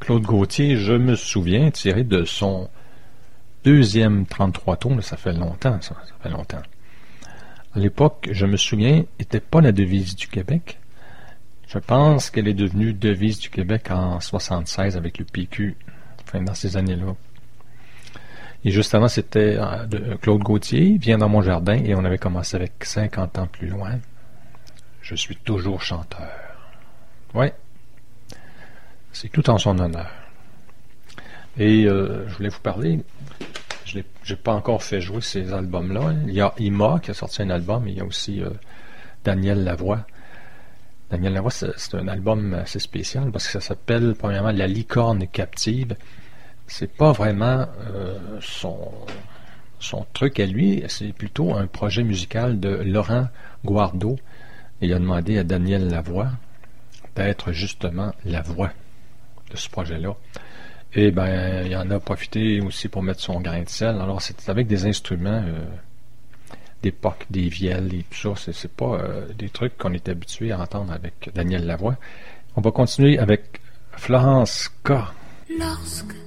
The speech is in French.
Claude Gauthier, je me souviens, tiré de son deuxième 33 tours, ça fait longtemps, ça fait longtemps. À l'époque, je me souviens, n'était pas la devise du Québec. Je pense qu'elle est devenue devise du Québec en 76 avec le PQ, enfin dans ces années-là. Et juste avant, c'était de Claude Gauthier, Viens dans mon jardin, et on avait commencé avec 50 ans plus loin. Je suis toujours chanteur. Ouais. C'est tout en son honneur. Et je voulais vous parler, je n'ai pas encore fait jouer ces albums-là. Il y a Ima qui a sorti un album, et il y a aussi Daniel Lavoie. Daniel Lavoie, c'est un album assez spécial parce que ça s'appelle, premièrement, La licorne captive. C'est pas vraiment son truc à lui, c'est plutôt un projet musical de Laurent Guardo. Et il a demandé à Daniel Lavoie d'être justement la voix de ce projet-là. Et ben, il en a profité aussi pour mettre son grain de sel. Alors, c'est avec des instruments d'époque, des vielles et tout ça. C'est pas des trucs qu'on est habitué à entendre avec Daniel Lavoie. On va continuer avec Florence K. Lorsque